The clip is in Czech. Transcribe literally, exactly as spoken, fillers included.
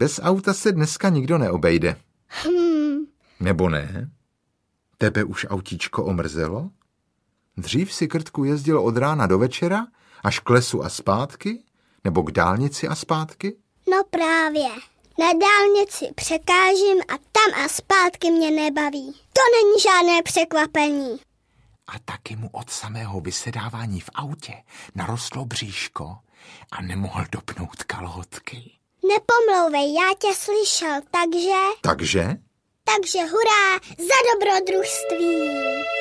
Bez auta se dneska nikdo neobejde. Hmm. Nebo ne? Tebe už autíčko omrzelo? Dřív si, Krtku, jezdil od rána do večera, až k lesu a zpátky? Nebo k dálnici a zpátky? No právě. Na dálnici překážím a tam a zpátky mě nebaví. To není žádné překvapení. A taky mu od samého vysedávání v autě narostlo bříško a nemohl dopnout kalhotky. Nepomlouvej, já tě slyšel, takže... Takže? Takže hurá za dobrodružství.